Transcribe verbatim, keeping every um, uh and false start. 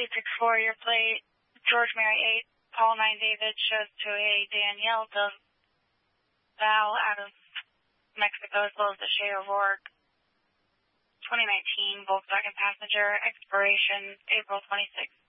eight six four, your plate, George Mary eight, Paul nine David, shows to a Danielle Del Val out of Mexico, as well as the Shea O'Rourke. twenty nineteen Volkswagen Passenger, expiration April twenty-sixth.